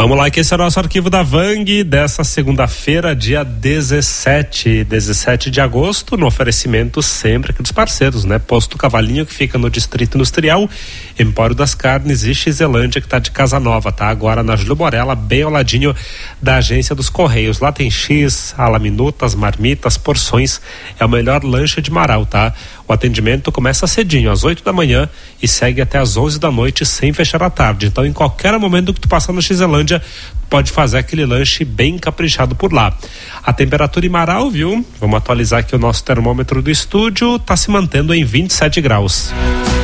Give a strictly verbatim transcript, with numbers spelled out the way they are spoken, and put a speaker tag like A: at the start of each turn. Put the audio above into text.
A: Vamos lá, que esse é o nosso arquivo da Vang dessa segunda-feira, dia dezessete, dezessete de agosto, no oferecimento sempre aqui dos parceiros, né? Posto Cavalinho, que fica no Distrito Industrial, Empório das Carnes e Xelândia, que tá de casa nova, tá? Agora na Júlio Borella, bem ao ladinho da Agência dos Correios. Lá tem X, alaminutas, marmitas, porções, é o melhor lanche de Marau, tá? O atendimento começa cedinho, às oito da manhã e segue até às onze da noite, sem fechar à tarde. Então, em qualquer momento que tu passar no Xelândia, pode fazer aquele lanche bem caprichado por lá. A temperatura em Marau, viu? Vamos atualizar aqui o nosso termômetro do estúdio, tá se mantendo em vinte e sete graus.